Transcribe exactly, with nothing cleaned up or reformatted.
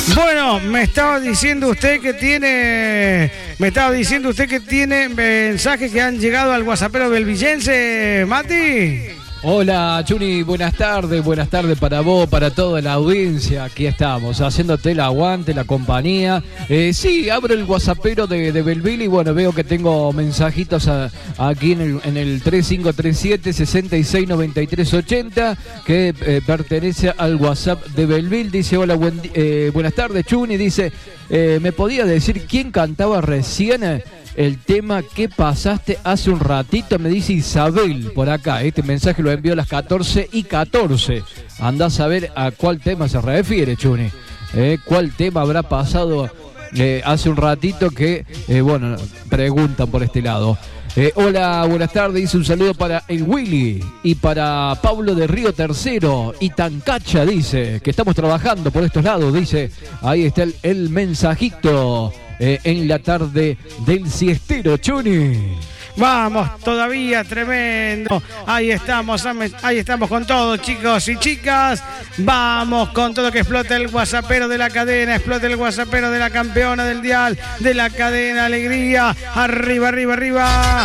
Bueno, me estaba diciendo usted que tiene, me estaba diciendo usted que tiene mensajes que han llegado al WhatsAppero belvillense, Mati. Hola, Chuni, buenas tardes, buenas tardes para vos, para toda la audiencia. Aquí estamos, haciéndote el aguante, la compañía. Eh, sí, abro el WhatsAppero de, de Belville y bueno, veo que tengo mensajitos a, aquí en el, en el tres cinco tres siete, seis seis nueve tres ocho cero que eh, pertenece al WhatsApp de Belville. Dice, hola, buen, eh, buenas tardes, Chuni. Dice, eh, ¿me podía decir quién cantaba recién el tema que pasaste hace un ratito? Me dice Isabel por acá. Este mensaje lo envió a las catorce y catorce. Andás a ver a cuál tema se refiere, Chuni. Eh, ¿Cuál tema habrá pasado eh, hace un ratito que, eh, bueno, preguntan por este lado? Eh, hola, buenas tardes. Dice un saludo para el Willy y para Pablo de Río Tercero y Tancacha, dice, que estamos trabajando por estos lados. Dice, ahí está el, el mensajito. Eh, en la tarde del siestero, Chuni. Vamos, todavía tremendo. Ahí estamos, ahí estamos con todo, chicos y chicas. Vamos con todo, que explota el WhatsAppero de la cadena, explota el WhatsAppero de la campeona del dial, de la cadena Alegría. Arriba, arriba, arriba.